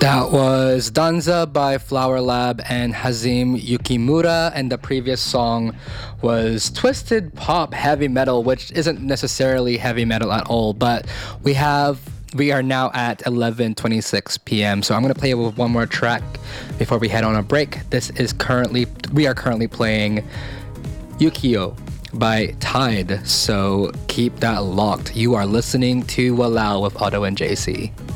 That was Danza by Flower Lab and Hazim Yukimura, and the previous song was Twisted Pop Heavy Metal, which isn't necessarily heavy metal at all, but we are now at 11:26 p.m. So I'm going to play it with one more track before we head on a break. We are currently playing Yukio by Tide, so keep that locked. You are listening to Walao with Otto and JC.